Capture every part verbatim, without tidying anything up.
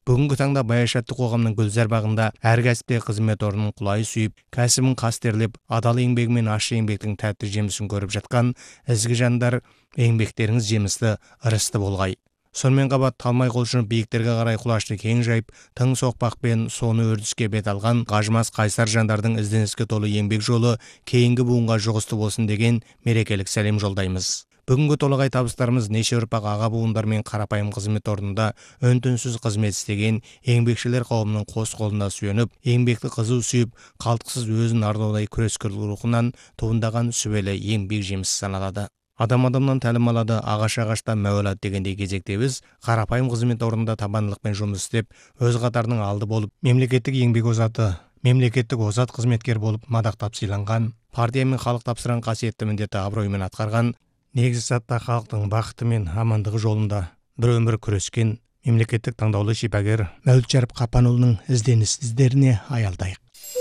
Бүгінгі таңда Баяшатты қоғамның гүлзар бағында әр кәсіпте қызмет орнын құлай сүйіп, кәсібін қастерлеп, адал еңбегімен ащы еңбектің тәтті жемісін көріп жатқан ізгі жандар, еңбектеріңіз жемісті, ырысты болғай. Сонымен қабат талмай құлшынып биіктерге қарай құлашты кең жайып, тың соқпақпен соны өрдіске бет алған қажымас қайсар жандардың ізденіске толы еңбек жолы кейінгі буынға жұғысты болсын деген мерекелік сәлем жолдаймыз. Бүгінгі толағай табыстарымыз неше ұрпақ аға буындар мен қарапайым қызмет орнында өн-түнсіз қызмет істеген еңбекшілер қауымының қос қолына сүйеніп, еңбекті қызу сүйіп, қалтқысыз өзін ардаудай күрескер рухынан туындаған сүбелі еңбек жемісі саналады. Адам адамнан тәлім алады, ағаш ағаштан мәуе алады дегендей кезекте біз қарапайым қызмет орнында табандылықпен жұмыс істеп, өз қатарының алды болып, мемлекеттік еңбек озаты, мемлекеттік озат қызметкер болып мадақтап сыйланған, партия мен халық тапсырған қасиетті міндетті абыроймен атқарған, негізі сатта халықтың бақыты мен амандығы жолында бір өмір күрескен мемлекеттік таңдаулы шипагер Мәулітжарып Қапанұлының ізденіс іздеріне аялдайық.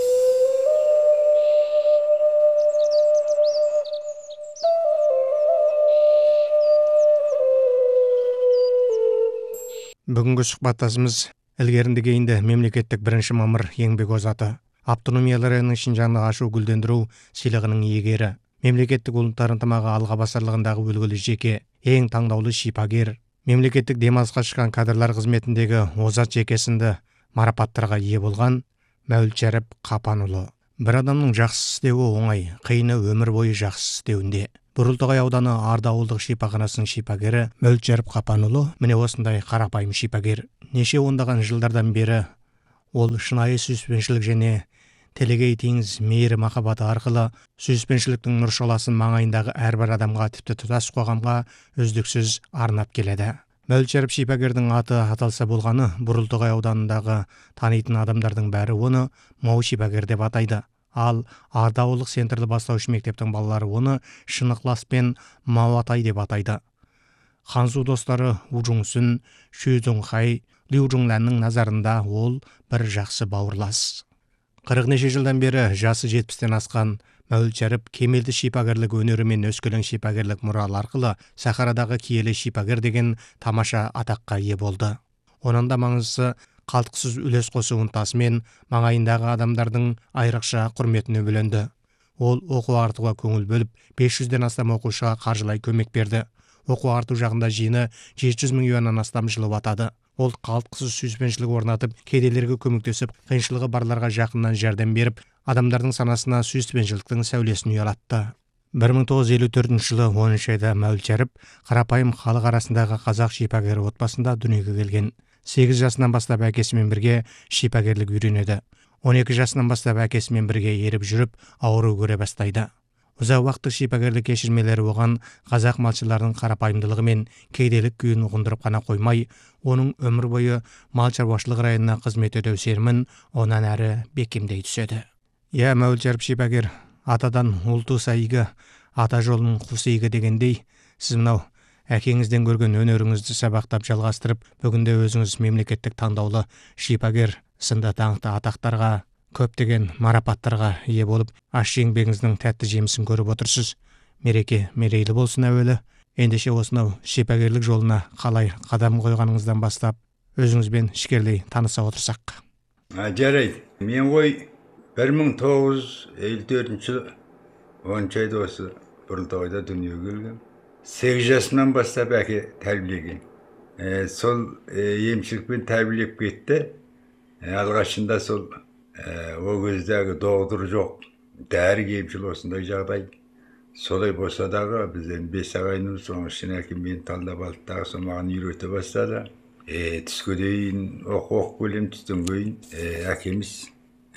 Бүгінгі сұхбаттасымыз ілгерінді кейінді мемлекеттік бірінші мамыр еңбек озаты, автономиялы районының Шинжаңды ашу гүлдендіру сыйлығының иегері, мемлекеттік ұлттар ынтымағы алға басарлығындағы үлгілі жеке, ең таңдаулы шипагер, мемлекеттік демалысқа шыққан кадрлар қызметіндегі озат жекесінді марапаттарға ие болған Мәулітжарып Қапанұлы. Бір адамның жақсы істеуі оңай, қиыны өмір бойы жақсы істеуінде. Бұрылтығай ауданы Арда ауылдық шипаханасының шипагері Мәулітжарып Қапанұлы міне осындай қарапайым шипагер. Неше ондаған жылдардан бері ол шынайы сүйіспеншілік және телегей теңіз мейірі махаббаты арқылы сүйіспеншіліктің нұр шоласын маңайындағы әрбір адамға, тіпті тұтас қоғамға үздіксіз арнап келеді. Мәулітжарып шипагердің аты аталса болғаны, Бұрылтығай ауданындағы танитын адамдардың бәрі оны Мау шипагер деп атайды. Ал Арда ауылдық центрлі бастауыш мектептің балалары оны шын ықыласпен Мау атай деп атайды. Хансу достары Ужуңсүн, Шүйзуңхай, Лиужуңләннің назарында ол бір жақсы бауырлас. Қырық неше жылдан бері жасы жетпістен асқан Мәулітжарып кемелді шипагерлік өнері мен өскелең шипагерлік мұрал арқылы Сахарадағы киелі шипагер деген тамаша атаққа ие болды. Оның да маңыздысы қалтқысыз үлес қосу ынтасымен маңайындағы адамдардың айрықша құрметіне бөленді. Ол оқу артуға көңіл бөліп, бес жүзден астам оқушыға қаржылай көмек берді. Оқу арту жағында жиыны жеті жүз мың юаннан астам жылы атады. Ол қалтқысыз сүйіспеншілік орнатып, кедейлерге көмектесіп, қиыншылығы барларға жақыннан жәрдем беріп, адамдардың санасына сүйіспеншіліктің сәулесін ұялатты. бір мың тоғыз жүз елу төртінші жылы оныншы айда Мәулітжарып қарапайым халық арасындағы қазақ шипагері отбасында дүниеге келген. сегіз жасынан бастап әкесімен бірге шипагерлік үйренеді. он екі жасынан бастап әкесімен бірге еріп жүріп, ауыру көре бастайды. Ұзақ уақыттық шипагерлік кешірмелері оған қазақ малшыларының қарапайымдылығы мен кедейлік күйін ұғындырып қана қоймай, оның өмір бойы мал шаруашылық районына қызмет ету сенімін онан әрі бекемдей түседі. Иә, Мәулітжарып шипагер, атадан ұл туса игі, ата жолының құсы игі дегендей, сіз мынау әкеңізден көрген өнеріңізді сабақтап жалғастырып, бүгінде өзіңіз мемлекеттік таңдаулы шипагер сынды даңқты атақтарға, көптеген марапаттарға ие болып, ащы еңбегіңіздің тәтті жемісін көріп отырсыз. Мереке мерейлі болсын әуелі. Ендеше осынау шипагерлік жолына қалай қадам қойғаныңыздан бастап, өзіңізбен ішкерлей таныса отырсақ. Жарайды. Мен ғой бір мың тоғыз жүз елу төртінші жылы оныншы айда осы Бұрылтығайда дүниеге келген. сегіз жасымнан бастап әке тәрбиелеген. Ә, сол ә, емшілікпен тәрбиелеп кетті. Ә, алғашында сол ә, о кездегі доғдыр жоқ, дәрі емшіл осындай жағдай. Солай болса дағы бізден бес ағайынымыз, соның ішіне әкем мені талдап алды дағы, сол маған үйрете бастады. Ә, түске дейін оқу оқып келем, түстен кейін ә, әкеміз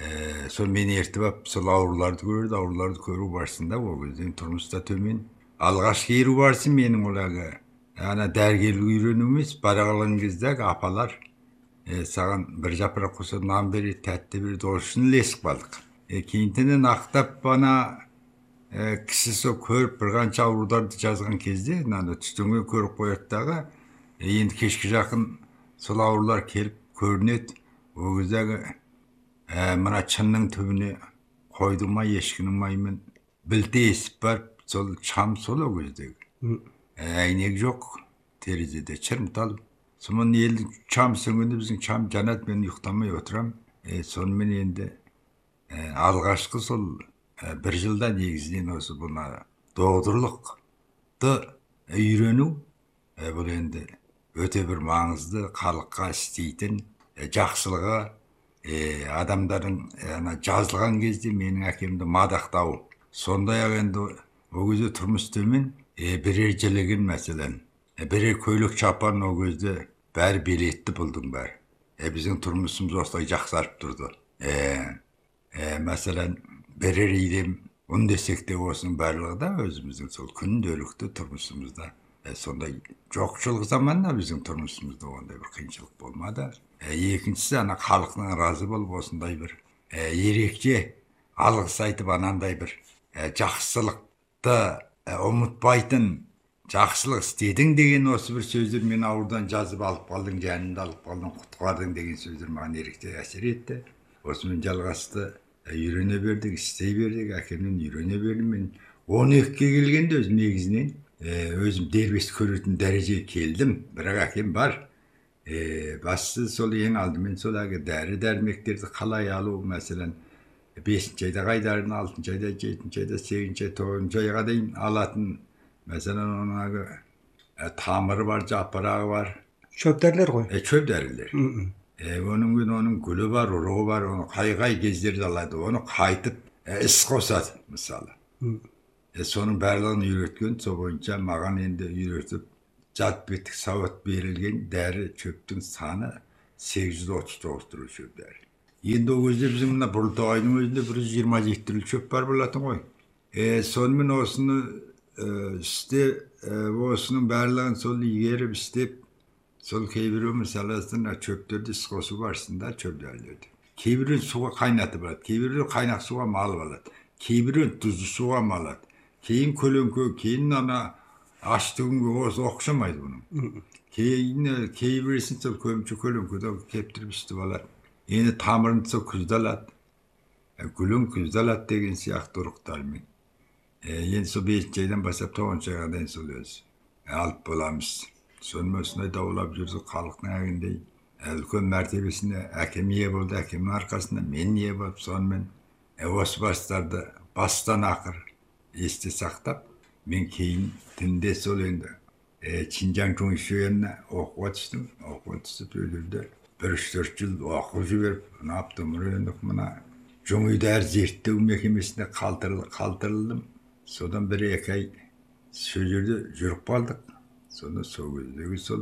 ә, сол мені ертіп алып, сол ауруларды көрді. Ауруларды көру барысында ол кезден тұрмыста төмен. Алғашқы еру барысы менің олағы ана дәрігерлік үйрену емес, бара қалған кездегі апалар е, саған бір жапырақ қоса нан береді, тәтті береді, ол үшін ілесіп қалдық. Е, кейінтенен ақтап бана е, кісі сол көріп бір қанша ауруларды жазған кезде, наны түстіңе көріп қояттағы, е, енді кешкі жақын сол аурулар келіп көрінеді. Ол кездегі е, мына чынның түбіне қойды ма, ешкінің маймен білте есіп барып, сол шам сол ол кездегі. Әйнек жоқ, терезеде шырмталып, Сонун элдин чам сөңгөндө биздин чам жанат, мен уктамай отурам. Э, сонун енді э, алгашкы сол э, бир жылда негизинен осы буна доодурлукты үйрөнүү э, бул енді өтө бир маңызды, калкка иштейтин, э, жакшылыгы, э, адамдардын э, ана жазылган кезде менин акемди мадактабы. Сондай ак енді о кезде турмуш төмөн, э, бирер желеген маселен, э, бирер көйлөк чапан о кезде баары билетти булдун баары. Э, биздин турмушубуз осылай жаксарып турду. Э, э, маселен берер ийдем он десек те осунун баардыгы да өзүбүздүн сол күндөлүктүү турмушубузда э, сондай жокчулук заманда биздин турмушубузда ондай бир кыйынчылык болмады. Э, экинчиси ана калктын ыраазы болуп осундай бир э, эрекче алгыс айтып анандай бир э, жакшылыкты э, умутпайтын жакшылык истедиң деген осы бир сөздөр мен ауырдан жазып алып калдың, жанымда алып калдың, куткардың деген сөздөр мага эректе әсер етті. Осымен жалғасты, үйрөнө бердик, истей бердик, акемден үйрөнө бердим. Мен он экиге келгенде өзүм негизинен өзүм дербес көрөтүн дарежеге келдим. Бирок акем бар. Башты сол эң алдымен сол аги дәрі дәрмектерди калай алуу, маселен бешинчи айда кайдарын, алтынчы айда, жетинчи айда, сегизинчи ай, тогузунчу айга дейин алатын. Masalan onun e, tamırı var, japrağı var. Çöp derler koy. E, çöp derler. E, onun gün onun gülü var, uruğu var, onu kaygay gezdirdi aladı. Onu kaytıp e, ısk osat misali. E, sonun bərliğini yürütken, so boyunca mağan endi yürütüp, jat bittik savat berilgen deri çöptün sanı sekiz yüz otuz to'qqiz türlü çöp deri. Endi o gözde bizim mına Burultağay'ın özünde bir yüz yirmi жети türlü çöp var bulatın koy. E, sonun osunu işte osunun bərliğin sol yerip istep, sol keybiri misalısında çöptörde skosu varsında çöp derlerdi. Keybirin suğa kaynatıp alat, keybirin kaynak suğa mal alat, keybirin tuzlu suğa mal alat. Keyin kölönkö, keyin ana açtığın osu okşamaydı bunun. Keyin keybirisin sol kömçü kölönköde keptirip istip alat. Yine tamırın sol kuzdalat, gülün kuzdalat degen siyahtı uruktar men. Yeni so beşinci aydan başlap toğuncu ayga дейін сол өзü alıp bolamız. Sonun üstüne davulap жүрдік халықтың әгіндей. Үлкен мәртебесіне әкем ие болды, әкемнің арқасында мен ие болып, сонымен осы бастарды бастан ақыр есте сақтап, мен кейін тінде сол енді Чинжан Чуңшуенне оқуға түстім. Оқуға түсіп өлірді. бір үш төрт жыл оқып жіберіп, Аптомұрендік мына Жоңүйдар зерттеу мекемесінде қалтырылдым. Содан бір екі ай сол жерде жүріп қалдық. Сонда сол кездегі сол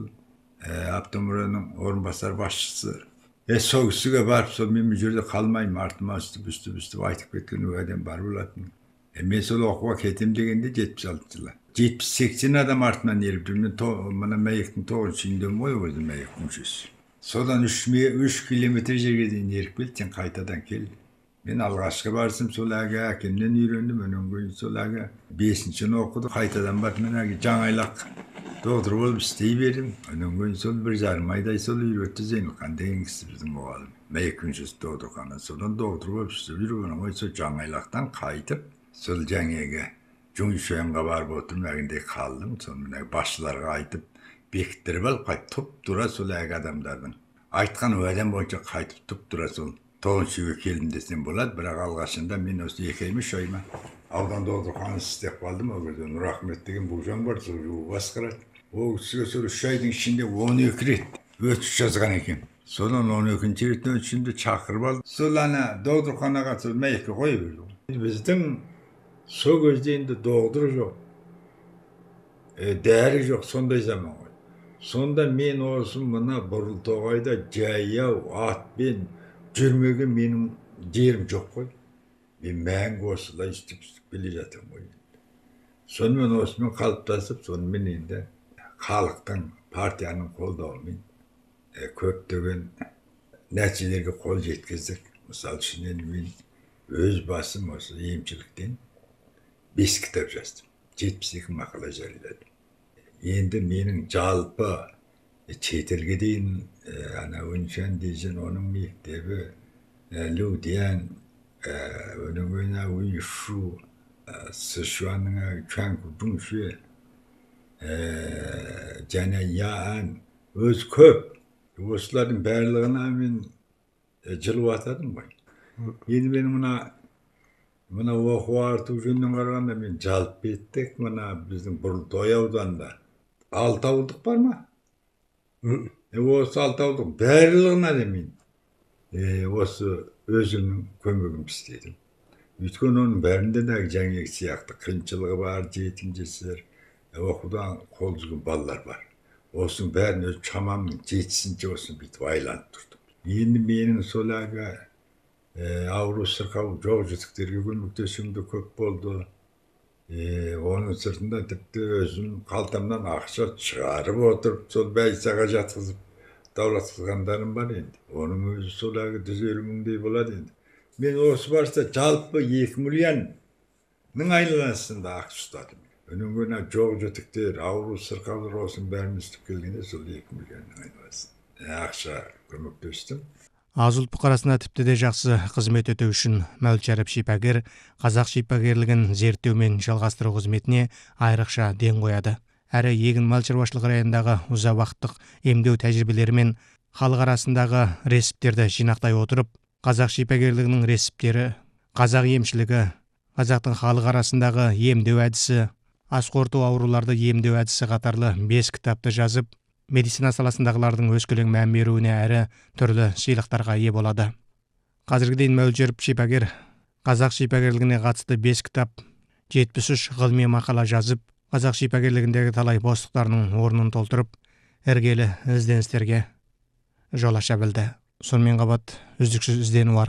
Аптомұреннің орынбасар басшысы е сол кісіге барып, сол мен бұл жерде қалмаймын, артыма үстіп үстіп үстіп айтып кеткен уәдем бар болатын. Е мен сол оқуға кетем дегенде жетпіс алты жылы. жетпіс сексен адам артынан еріп жүрмін. Мына мәйектің тоғызыншы үйіндемін ғой өзі мәйек мүшесі. Содан үш километр жерге дейін еріп келді, сен қайтадан кел. Мен алғашқы барсым сол әгі әкемнен үйрендім, өнен кейін сол әгі бесіншіні оқыды, қайтадан барып мен әгі жаңайлақ доғдыр болып істей бердім. Өнен кейін сол бір жарым айдай сол үйретті Зейнілхан деген кісі біздің мұғалім. Мәйек мүшесі доғдырхана, содан доғдыр болып істеп жүріп, өнен кейін сол жаңайлақтан қайтып, сол жаңағы Жоңшуенға барып отырмын, әгіндей қалдым. Сонымен басшыларға айтып, бекіттіріп алып, қайтып тұп тұра сол әгі адамдардың айтқан уәдем бойынша қайтып тұп тұра сол тоғызыншы үйге келдім десем болады, бірақ алғашында мен осы екі айма үш айма аудан доғдырханасы істеп қалдым. Ол кезде Нұрахмет деген бұлжан бар, сол жуы басқарады. Ол кісіге сол үш айдың ішінде он екі рет өтіш жазған екен. Содан он екінші реттен өтішімді шақырып алды. Сол ана доғдырханаға сол мәйекке қойып берді. Біздің сол кезде енді доғдыр жоқ, дәрі жоқ, сондай заман ғой. Сонда мен осы мына Бурултоғайда жаяу атпен жүрмеген менің жерім жоқ қой. Мен мәңгі осылай істеп келе жатырмын ғой. Сонымен осымен қалыптасып, сонымен енді халықтың, партияның қолдауымен көптеген нәтижелерге қол жеткіздік. Мысалы үшін енді мен өз басым осы емшіліктен бес кітап жаздым. жетпіс екі мақала жарияладым. Енді менің жалпы шетелге дейін ана Өншан дейін оның мектебі, Людиян, оның өйна Уйшу, Сышуанның Чанку Дұңшуе, және Яан, өзі көп. Осылардың барлығына мен жылып атадым ғой. Енді мен мына мына оқу арту жөнінен қарағанда мен жалпы беттік мына біздің Бұрылтай ауданында алты ауылдық бар ма? Е, осы алты ауылдық барлығына да мен е, осы өзімнің көмегімді істедім. Өйткені оның бәрінде де жаңағы сияқты қиыншылығы бар, жетім жесір, оқудан қол үзген балалар бар. Осының бәрін өз шамамның жетісінше осыны бүйтіп айланып тұрдым. Енді менің сол әлгі e, ауру сырқау жоқ жітіктерге көмектесуім де көп болды. E, оның сыртында тіпті өзім қалтамнан ақша шығарып отырып, сол бәйсаға жатқызып давлатқызғандарым бар енді. Оның өзі сол әлгі жүз елу мыңдай болады енді. Мен осы барса жалпы екі миллионның айланасында ақша ұстадым. Өнен көне жоқ жітіктер, ауру сырқаулар осының бәрін үстіп келгенде сол екі миллионның айланасында ақша көмектестім. Аз ұлт бұқарасына тіпті де жақсы қызмет өтеу үшін Мәулчәріп шипагер қазақ шипагерлігін зерттеу мен жалғастыру қызметіне айрықша ден қояды. Әрі егін мал шаруашылығы районындағы ұзақ уақыттық емдеу тәжірибелері мен халық арасындағы рецептерді жинақтай отырып, қазақ шипагерлігінің рецептері, қазақ емшілігі, қазақтың халық арасындағы емдеу әдісі, ас қорыту ауруларды емдеу әдісі қатарлы бес кітапты жазып, медицина саласындағылардың өскелең мән беруіне әрі түрлі сыйлықтарға ие болады. Қазірге дейін Мәулчәріп шипагер қазақ шипагерлігіне қатысты бес кітап, жетпіс үш ғылыми мақала жазып, қазақ шипагерлігіндегі талай бостықтарының орнын толтырып, іргелі ізденістерге жол аша білді. Сонымен қабат үздіксіз іздену